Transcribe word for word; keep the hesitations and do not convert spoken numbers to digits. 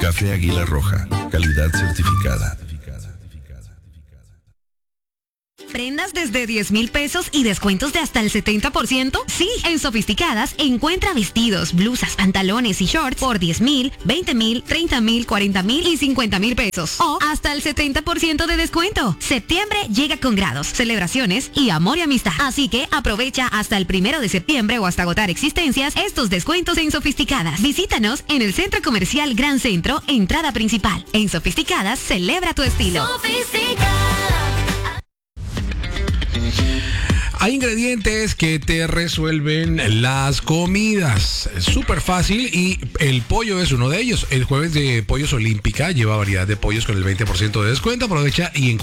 Café Águila Roja, calidad certificada. ¿Prendas desde diez mil pesos y descuentos de hasta el setenta por ciento? Sí, en Sofisticadas encuentra vestidos, blusas, pantalones y shorts por diez mil, veinte mil, treinta mil, cuarenta mil y cincuenta mil pesos. O hasta el setenta por ciento de descuento. Septiembre llega con grados, celebraciones y amor y amistad. Así que aprovecha hasta el primero de septiembre o hasta agotar existencias estos descuentos en Sofisticadas. Visítanos en el Centro Comercial Gran Centro, entrada principal. En Sofisticadas, celebra tu estilo. Sofisticada. Hay ingredientes que te resuelven las comidas. Es súper fácil y el pollo es uno de ellos. El jueves de Pollos Olímpica lleva variedad de pollos con el veinte por ciento de descuento. Aprovecha y encuentra